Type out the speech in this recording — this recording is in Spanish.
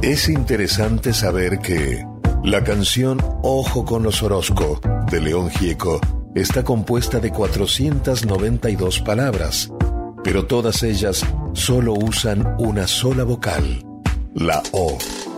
Es interesante saber que la canción Ojo con los Orozco de León Gieco está compuesta de 492 palabras, pero todas ellas solo usan una sola vocal, la O.